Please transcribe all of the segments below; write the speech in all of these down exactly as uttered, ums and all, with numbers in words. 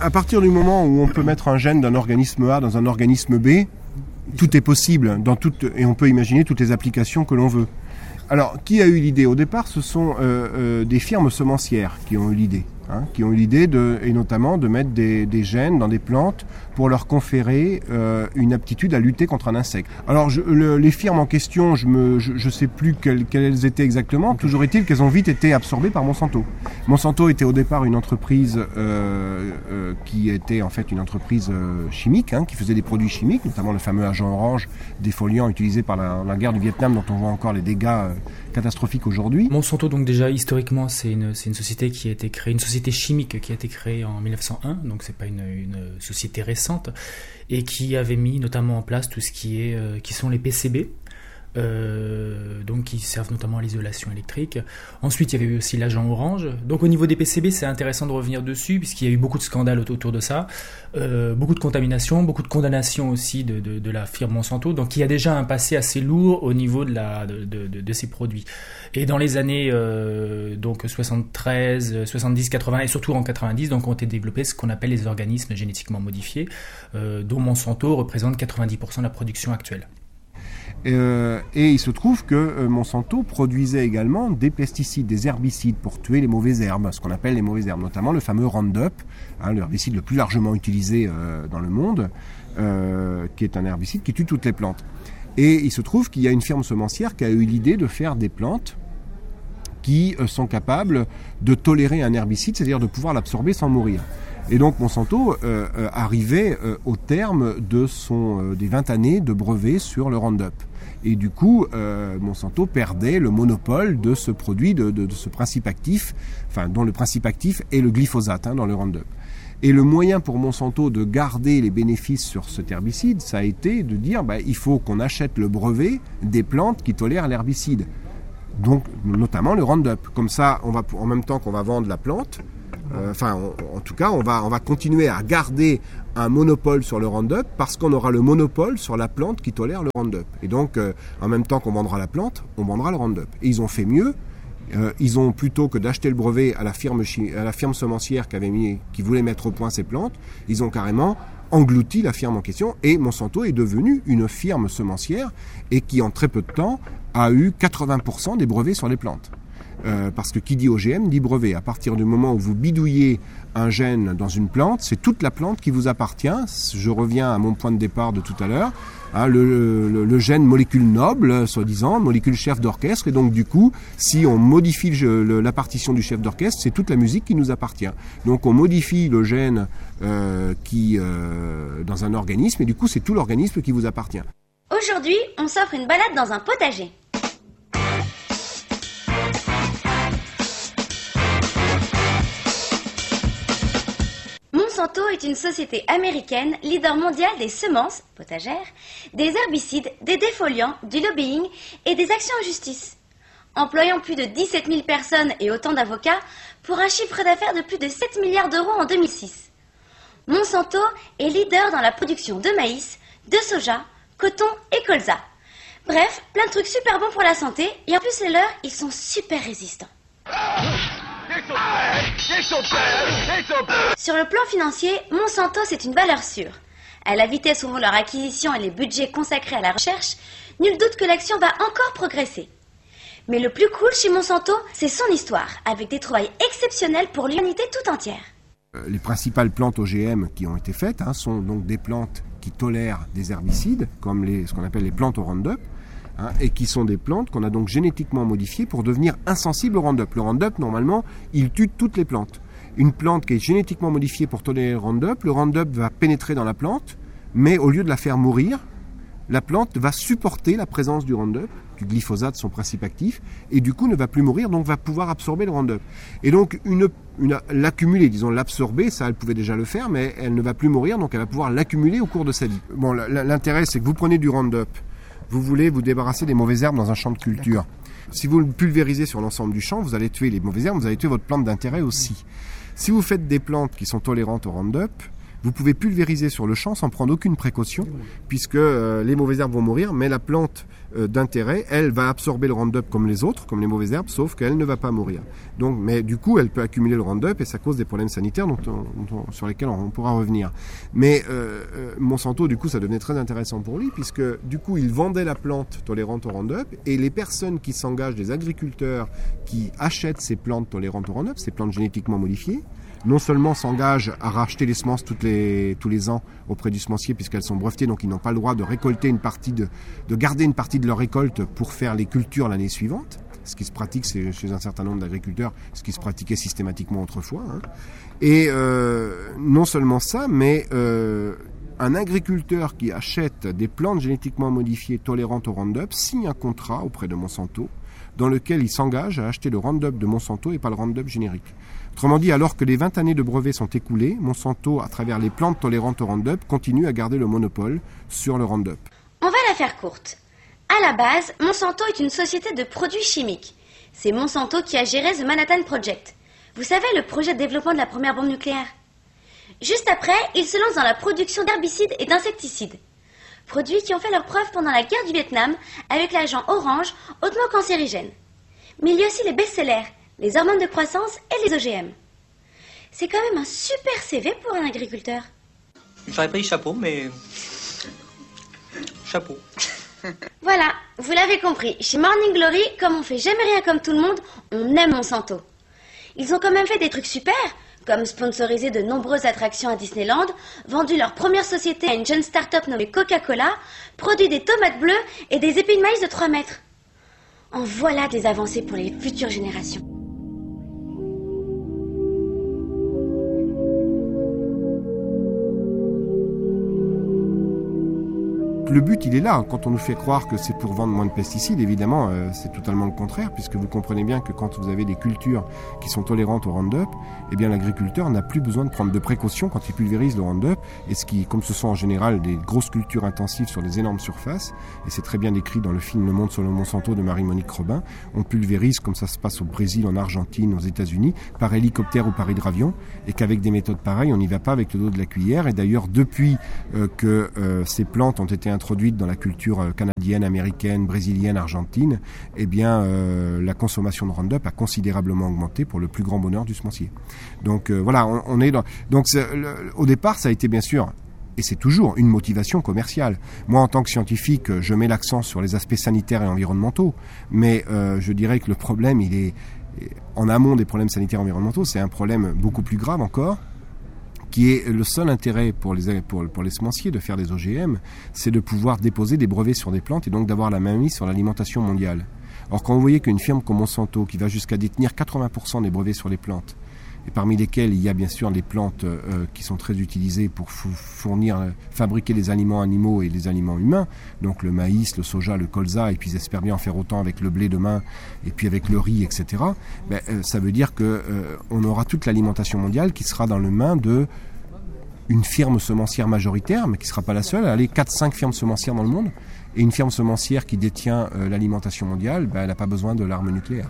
À partir du moment où on peut mettre un gène d'un organisme A dans un organisme B, tout est possible dans toute, et on peut imaginer toutes les applications que l'on veut. Alors, qui a eu l'idée ? Au départ, ce sont euh, euh, des firmes semencières qui ont eu l'idée. Hein, qui ont eu l'idée, de, et notamment de mettre des, des gènes dans des plantes pour leur conférer euh, une aptitude à lutter contre un insecte. Alors, je, le, les firmes en question, je ne je, je sais plus quelles, quelles elles étaient exactement. Toujours est-il qu'elles ont vite été absorbées par Monsanto. Monsanto était au départ une entreprise euh, euh, qui était en fait une entreprise euh, chimique, hein, qui faisait des produits chimiques, notamment le fameux agent orange défoliant utilisé par la, la guerre du Vietnam, dont on voit encore les dégâts euh, catastrophiques aujourd'hui. Monsanto, donc déjà historiquement, c'est une, c'est une société qui a été créée, une société chimique qui a été créée en mille neuf cent un, donc c'est pas une, une société récente, et qui avait mis notamment en place tout ce qui est, euh, qui sont les P C B, euh, donc qui servent notamment à l'isolation électrique. Ensuite, il y avait eu aussi l'agent orange. Donc au niveau des P C B, c'est intéressant de revenir dessus, puisqu'il y a eu beaucoup de scandales autour de ça, euh, beaucoup de contamination, beaucoup de condamnations aussi de, de, de la firme Monsanto, donc il y a déjà un passé assez lourd au niveau de, la, de, de, de, de ces produits. Et dans les années euh, donc soixante-treize, soixante-dix, quatre-vingts et surtout en quatre-vingt-dix, donc ont été développés ce qu'on appelle les organismes génétiquement modifiés, euh, dont Monsanto représente quatre-vingt-dix pour cent de la production actuelle. Euh, et il se trouve que euh, Monsanto produisait également des pesticides, des herbicides pour tuer les mauvaises herbes, ce qu'on appelle les mauvaises herbes, notamment le fameux Roundup, hein, l'herbicide le plus largement utilisé euh, dans le monde, euh, qui est un herbicide qui tue toutes les plantes. Et il se trouve qu'il y a une firme semencière qui a eu l'idée de faire des plantes qui euh, sont capables de tolérer un herbicide, c'est-à-dire de pouvoir l'absorber sans mourir. Et donc Monsanto euh, euh, arrivait euh, au terme de son, euh, des vingt années de brevet sur le Roundup. Et du coup, euh, Monsanto perdait le monopole de ce produit, de, de, de ce principe actif, enfin dont le principe actif est le glyphosate hein, dans le Roundup. Et le moyen pour Monsanto de garder les bénéfices sur cet herbicide, ça a été de dire bah, il faut qu'on achète le brevet des plantes qui tolèrent l'herbicide. Donc notamment le Roundup. Comme ça, on va, en même temps qu'on va vendre la plante, euh, enfin en, en tout cas, on va, on va continuer à garder un monopole sur le Roundup parce qu'on aura le monopole sur la plante qui tolère le Roundup. Et donc, euh, en même temps qu'on vendra la plante, on vendra le Roundup. Et ils ont fait mieux. Euh, ils ont, plutôt que d'acheter le brevet à la firme, à la firme semencière qui, avait mis, qui voulait mettre au point ces plantes, ils ont carrément englouti la firme en question. Et Monsanto est devenue une firme semencière et qui, en très peu de temps, a eu quatre-vingts pour cent des brevets sur les plantes. Euh, parce que qui dit O G M dit brevet. À partir du moment où vous bidouillez un gène dans une plante, c'est toute la plante qui vous appartient. Je reviens à mon point de départ de tout à l'heure. Hein, le, le, le gène molécule noble, soi-disant, molécule chef d'orchestre. Et donc du coup, si on modifie le, le, la partition du chef d'orchestre, c'est toute la musique qui nous appartient. Donc on modifie le gène euh, qui euh, dans un organisme et du coup c'est tout l'organisme qui vous appartient. Aujourd'hui, on s'offre une balade dans un potager. Monsanto est une société américaine, leader mondial des semences, potagères, des herbicides, des défoliants, du lobbying et des actions en justice. Employant plus de dix-sept mille personnes et autant d'avocats pour un chiffre d'affaires de plus de sept milliards d'euros en deux mille six. Monsanto est leader dans la production de maïs, de soja, coton et colza. Bref, plein de trucs super bons pour la santé et en plus c'est l'heure, ils sont super résistants. Sur le plan financier, Monsanto c'est une valeur sûre. À la vitesse où vont leur acquisition et les budgets consacrés à la recherche, nul doute que l'action va encore progresser. Mais le plus cool chez Monsanto, c'est son histoire, avec des trouvailles exceptionnelles pour l'humanité tout entière. Les principales plantes O G M qui ont été faites hein, sont donc des plantes qui tolèrent des herbicides, comme les, ce qu'on appelle les plantes au Roundup, hein, et qui sont des plantes qu'on a donc génétiquement modifiées pour devenir insensibles au Roundup. Le Roundup, normalement, il tue toutes les plantes. Une plante qui est génétiquement modifiée pour tolérer le Roundup, le Roundup va pénétrer dans la plante, mais au lieu de la faire mourir, la plante va supporter la présence du Roundup, du glyphosate, son principe actif, et du coup ne va plus mourir, donc va pouvoir absorber le Roundup. Et donc une, une, l'accumuler, disons l'absorber, ça elle pouvait déjà le faire, mais elle ne va plus mourir, donc elle va pouvoir l'accumuler au cours de sa vie. Bon, l'intérêt c'est que vous prenez du Roundup, vous voulez vous débarrasser des mauvaises herbes dans un champ de culture. D'accord. Si vous le pulvérisez sur l'ensemble du champ, vous allez tuer les mauvaises herbes, vous allez tuer votre plante d'intérêt aussi. Si vous faites des plantes qui sont tolérantes au Roundup, vous pouvez pulvériser sur le champ sans prendre aucune précaution, puisque euh, les mauvaises herbes vont mourir, mais la plante euh, d'intérêt, elle va absorber le Roundup comme les autres, comme les mauvaises herbes, sauf qu'elle ne va pas mourir. Donc, mais du coup, elle peut accumuler le Roundup et ça cause des problèmes sanitaires dont on, dont on, sur lesquels on, on pourra revenir. Mais euh, euh, Monsanto, du coup, ça devenait très intéressant pour lui, puisque du coup, il vendait la plante tolérante au Roundup, et les personnes qui s'engagent, des agriculteurs qui achètent ces plantes tolérantes au Roundup, ces plantes génétiquement modifiées, non seulement s'engagent à racheter les semences toutes les, tous les ans auprès du semencier puisqu'elles sont brevetées, donc ils n'ont pas le droit de récolter une partie de, de garder une partie de leur récolte pour faire les cultures l'année suivante. Ce qui se pratique c'est, chez un certain nombre d'agriculteurs, ce qui se pratiquait systématiquement autrefois. Hein. Et euh, non seulement ça, mais euh, un agriculteur qui achète des plantes génétiquement modifiées tolérantes au Roundup signe un contrat auprès de Monsanto dans lequel il s'engage à acheter le Roundup de Monsanto et pas le Roundup générique. Autrement dit, alors que les vingt années de brevets sont écoulées, Monsanto, à travers les plantes tolérantes au Roundup, continue à garder le monopole sur le Roundup. On va la faire courte. À la base, Monsanto est une société de produits chimiques. C'est Monsanto qui a géré The Manhattan Project. Vous savez, le projet de développement de la première bombe nucléaire. Juste après, il se lance dans la production d'herbicides et d'insecticides. Produits qui ont fait leurs preuves pendant la guerre du Vietnam avec l'agent orange, hautement cancérigène. Mais il y a aussi les best-sellers, les hormones de croissance et les O G M. C'est quand même un super C V pour un agriculteur. J'aurais pas dit chapeau, mais... chapeau. Voilà, vous l'avez compris. Chez Morning Glory, comme on fait jamais rien comme tout le monde, on aime Monsanto. Ils ont quand même fait des trucs super, comme sponsoriser de nombreuses attractions à Disneyland, vendu leur première société à une jeune start-up nommée Coca-Cola, produit des tomates bleues et des épis de maïs de trois mètres. En voilà des avancées pour les futures générations. Le but, il est là. Quand on nous fait croire que c'est pour vendre moins de pesticides, évidemment, euh, c'est totalement le contraire, puisque vous comprenez bien que quand vous avez des cultures qui sont tolérantes au Roundup, eh bien l'agriculteur n'a plus besoin de prendre de précautions quand il pulvérise le Roundup. Et ce qui, comme ce sont en général des grosses cultures intensives sur des énormes surfaces, et c'est très bien décrit dans le film Le Monde selon Monsanto de Marie-Monique Robin, on pulvérise comme ça se passe au Brésil, en Argentine, aux États-Unis, par hélicoptère ou par hydravion, et qu'avec des méthodes pareilles, on n'y va pas avec le dos de la cuillère. Et d'ailleurs, depuis euh, que euh, ces plantes ont été introduite dans la culture canadienne, américaine, brésilienne, argentine, eh bien euh, la consommation de Roundup a considérablement augmenté pour le plus grand bonheur du semencier. Donc euh, voilà, on, on est dans... Donc le, au départ, ça a été bien sûr, et c'est toujours une motivation commerciale. Moi, en tant que scientifique, je mets l'accent sur les aspects sanitaires et environnementaux, mais euh, je dirais que le problème, il est en amont des problèmes sanitaires et environnementaux, c'est un problème beaucoup plus grave encore, qui est le seul intérêt pour les, pour, pour les semenciers de faire des O G M, c'est de pouvoir déposer des brevets sur des plantes et donc d'avoir la mainmise sur l'alimentation mondiale. Or, quand vous voyez qu'une firme comme Monsanto, qui va jusqu'à détenir quatre-vingts pour cent des brevets sur les plantes, et parmi lesquels il y a bien sûr des plantes euh, qui sont très utilisées pour fournir, euh, fabriquer des aliments animaux et des aliments humains, donc le maïs, le soja, le colza, et puis ils espèrent bien en faire autant avec le blé demain, et puis avec le riz, et cetera. Ben, euh, ça veut dire que euh, on aura toute l'alimentation mondiale qui sera dans les mains de une firme semencière majoritaire, mais qui ne sera pas la seule. Allez, quatre cinq firmes semencières dans le monde, et une firme semencière qui détient euh, l'alimentation mondiale, ben, elle n'a pas besoin de l'arme nucléaire.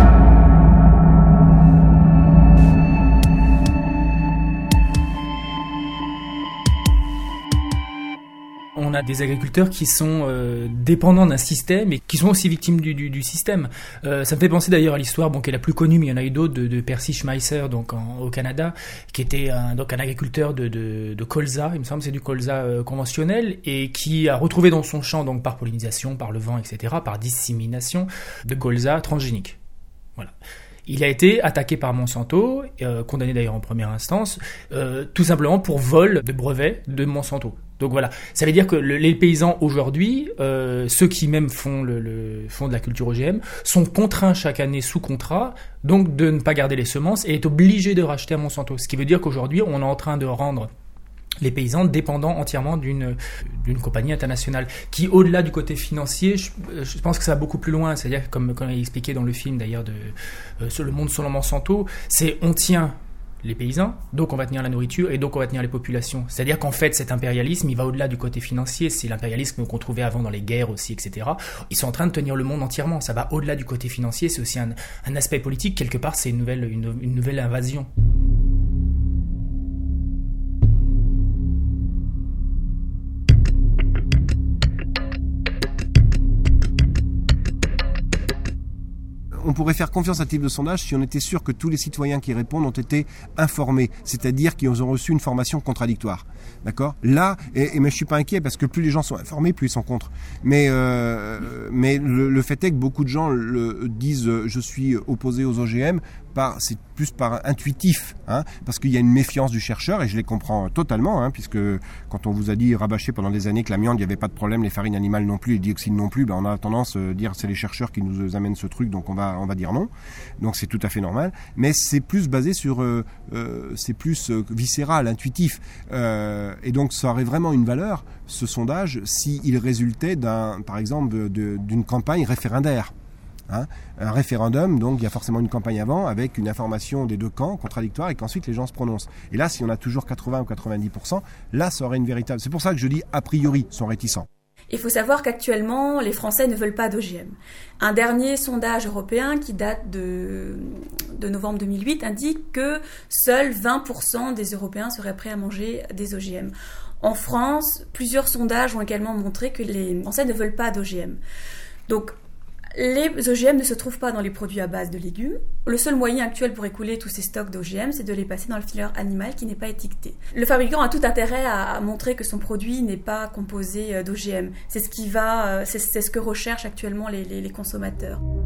On a des agriculteurs qui sont euh, dépendants d'un système et qui sont aussi victimes du, du, du système. Euh, ça me fait penser d'ailleurs à l'histoire, bon, qui est la plus connue, mais il y en a eu d'autres, de, de Percy Schmeisser, donc en, au Canada, qui était un, donc un agriculteur de, de, de colza, il me semble que c'est du colza euh, conventionnel, et qui a retrouvé dans son champ, donc par pollinisation, par le vent, et cetera, par dissémination, de colza transgénique. Voilà. Il a été attaqué par Monsanto, euh, condamné d'ailleurs en première instance, euh, tout simplement pour vol de brevets de Monsanto. Donc voilà, ça veut dire que le, les paysans aujourd'hui, euh, ceux qui même font, le, le, font de la culture O G M, sont contraints chaque année sous contrat, donc de ne pas garder les semences et est obligés de racheter à Monsanto. Ce qui veut dire qu'aujourd'hui, on est en train de rendre les paysans dépendants entièrement d'une, d'une compagnie internationale qui, au-delà du côté financier, je, je pense que ça va beaucoup plus loin. C'est-à-dire, comme, comme il expliqué dans le film d'ailleurs de euh, sur Le Monde selon Monsanto, c'est on tient les paysans, donc on va tenir la nourriture et donc on va tenir les populations. C'est-à-dire qu'en fait, cet impérialisme, il va au-delà du côté financier. C'est l'impérialisme qu'on trouvait avant dans les guerres aussi, et cetera. Ils sont en train de tenir le monde entièrement. Ça va au-delà du côté financier. C'est aussi un, un aspect politique. Quelque part, c'est une nouvelle, une, une nouvelle invasion. on pourrait faire confiance à ce type de sondage si on était sûr que tous les citoyens qui répondent ont été informés, c'est-à-dire qu'ils ont reçu une formation contradictoire. D'accord ? Là, et, et mais je suis pas inquiet parce que plus les gens sont informés, plus ils sont contre. Mais euh, mais le, le fait est que beaucoup de gens le, disent euh, je suis opposé aux O G M. Par, c'est plus par intuitif, hein, parce qu'il y a une méfiance du chercheur, et je les comprends totalement, hein, puisque quand on vous a dit rabâché pendant des années que l'amiante, il n'y avait pas de problème, les farines animales non plus, les dioxines non plus, ben on a tendance à dire c'est les chercheurs qui nous amènent ce truc, donc on va on va dire non. Donc c'est tout à fait normal, mais c'est plus basé sur, euh, euh, c'est plus euh, viscéral, intuitif, euh, et donc ça aurait vraiment une valeur, ce sondage, s'il résultait d'un, par exemple, de, d'une campagne référendaire. Hein, un référendum, donc il y a forcément une campagne avant avec une information des deux camps contradictoire et qu'ensuite les gens se prononcent. Et là, si on a toujours quatre-vingts ou quatre-vingt-dix pour cent, là, ça aurait une véritable... C'est pour ça que je dis a priori, sont réticents. Il faut savoir qu'actuellement, les Français ne veulent pas d'O G M. Un dernier sondage européen qui date de, de novembre deux mille huit indique que seuls vingt pour cent des Européens seraient prêts à manger des O G M. En France, plusieurs sondages ont également montré que les Français ne veulent pas d'O G M. Donc, les O G M ne se trouvent pas dans les produits à base de légumes. Le seul moyen actuel pour écouler tous ces stocks d'O G M, c'est de les passer dans le fileur animal qui n'est pas étiqueté. Le fabricant a tout intérêt à montrer que son produit n'est pas composé d'O G M. C'est ce qui va, c'est, c'est ce que recherchent actuellement les, les, les consommateurs.